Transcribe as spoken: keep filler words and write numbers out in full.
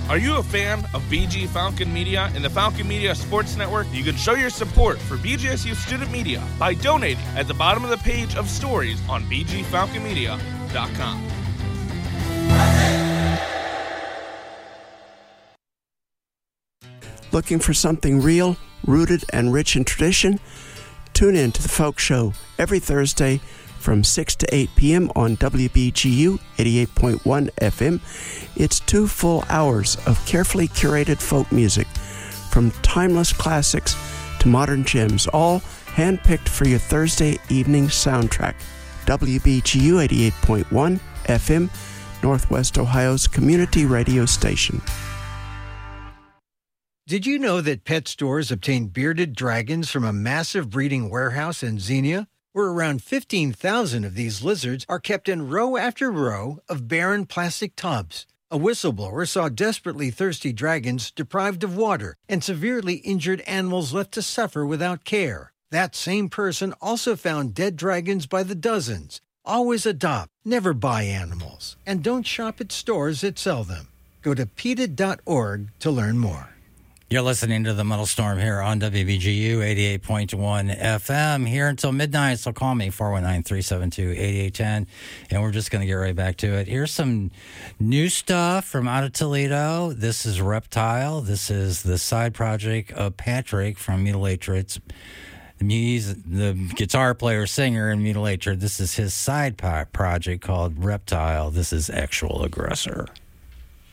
Are you a fan of B G Falcon Media and the Falcon Media Sports Network? You can show your support for B G S U Student Media by donating at the bottom of the page of stories on b g falcon media dot com. Looking for something real, rooted, and rich in tradition? Tune in to The Folk Show every Thursday from six to eight p.m. on W B G U eighty-eight point one F M. It's two full hours of carefully curated folk music, from timeless classics to modern gems, all handpicked for your Thursday evening soundtrack. W B G U eighty-eight point one F M, Northwest Ohio's community radio station. Did you know that pet stores obtain bearded dragons from a massive breeding warehouse in Xenia, where around fifteen thousand of these lizards are kept in row after row of barren plastic tubs? A whistleblower saw desperately thirsty dragons deprived of water and severely injured animals left to suffer without care. That same person also found dead dragons by the dozens. Always adopt, never buy animals, and don't shop at stores that sell them. Go to P E T A dot org to learn more. You're listening to The Metal Storm here on W B G U eighty-eight point one F M, here until midnight, so call me, four one nine, three seven two, eight eight one zero, and we're just going to get right back to it. Here's some new stuff from out of Toledo. This is Reptile. This is the side project of Patrick from Mutilatrix. He's the guitar player, singer in Mutilatrix. This is his side project called Reptile. This is Actual Aggressor.